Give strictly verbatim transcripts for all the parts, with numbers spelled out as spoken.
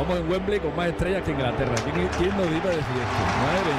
estamos en Wembley con más estrellas que Inglaterra. ¿Quién, quién nos iba a decir esto? Madre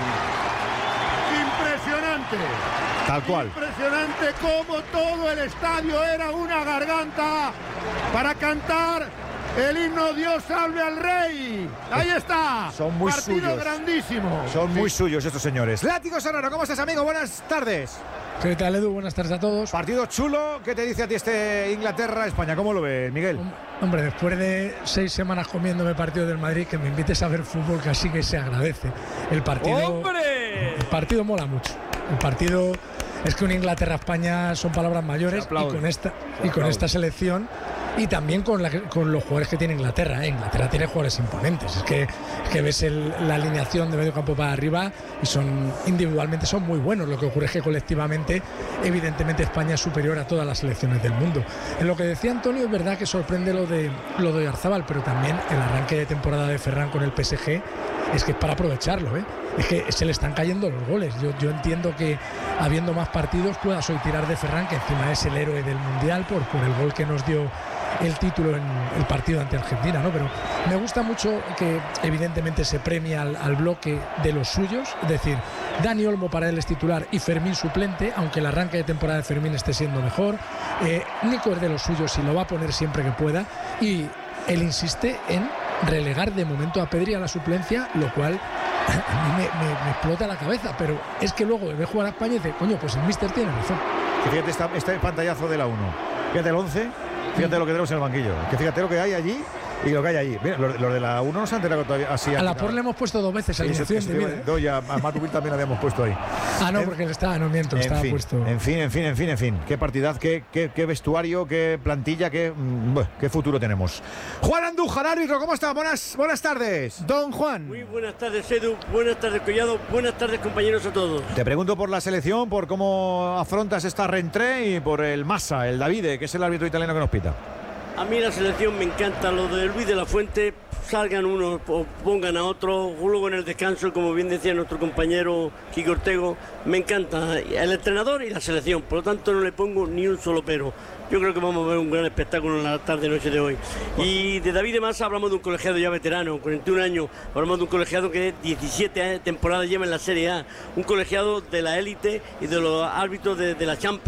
mía. Impresionante. Tal cual. Impresionante cómo todo el estadio era una garganta para cantar el himno Dios salve al rey. Ahí está. Son muy Partido suyos. grandísimo. Son Sí. muy suyos estos señores. Látigo Serrano, ¿cómo estás, amigo? Buenas tardes. ¿Qué tal, Edu? Buenas tardes a todos. Partido chulo. ¿Qué te dice a ti este Inglaterra-España? ¿Cómo lo ves, Miguel? Hombre, después de seis semanas comiéndome partido del Madrid, que me invites a ver fútbol casi que se agradece. El partido, ¡Hombre! El partido mola mucho. El partido es que un Inglaterra-España son palabras mayores y con esta y con esta selección y también con, la, con los jugadores que tiene Inglaterra. ¿eh? Inglaterra tiene jugadores imponentes. Es que, es que ves el, la alineación de medio campo para arriba y son individualmente son muy buenos. Lo que ocurre es que colectivamente, evidentemente, España es superior a todas las selecciones del mundo. En lo que decía Antonio, es verdad que sorprende lo de lo de Oyarzabal, pero también el arranque de temporada de Ferran con el P S G es que es para aprovecharlo. ¿eh? Es que se le están cayendo los goles. Yo, yo entiendo que habiendo más partidos puedas hoy tirar de Ferran, que encima es el héroe del Mundial por, por el gol que nos dio el título en el partido ante Argentina, ¿no? Pero me gusta mucho que evidentemente se premia al, al bloque de los suyos, es decir, Dani Olmo para él es titular y Fermín suplente, aunque el arranque de temporada de Fermín esté siendo mejor. eh, Nico es de los suyos y lo va a poner siempre que pueda, y él insiste en relegar de momento a Pedri a la suplencia, lo cual a mí me, me, me explota la cabeza, pero es que luego ve jugar a España y dice, coño, pues el míster tiene razón. Fíjate esta, este pantallazo de la uno. Fíjate el once. Fíjate lo que tenemos en el banquillo. Que fíjate lo que hay allí y lo que hay allí. Mira, los, los de la uno no se han enterado todavía. Así A la por le hemos puesto dos veces alineación de vida. No, ya a Matubil también la habíamos puesto ahí. Ah, no, en, porque estaba, no miento, en estaba fin, puesto. En fin, en fin, en fin, en fin. Qué partidad, qué, qué, qué vestuario, qué plantilla, qué, bueno, qué futuro tenemos. Juan Andújar, árbitro, ¿cómo está? Buenas, buenas tardes. Don Juan. Muy buenas tardes, Edu. Buenas tardes, Collado. Buenas tardes, compañeros a todos. Te pregunto por la selección, por cómo afrontas esta reentrée y por el Massa, el Davide, que es el árbitro italiano que nos pita. A mí la selección me encanta, lo de Luis de la Fuente, salgan unos o pongan a otros, luego en el descanso, como bien decía nuestro compañero Kiko Ortego, me encanta el entrenador y la selección, por lo tanto no le pongo ni un solo pero. Yo creo que vamos a ver un gran espectáculo en la tarde-noche de hoy. Y de David de Massa hablamos de un colegiado ya veterano, cuarenta y un años, hablamos de un colegiado que diecisiete temporadas lleva en la Serie A, un colegiado de la élite y de los árbitros de, de la Champions.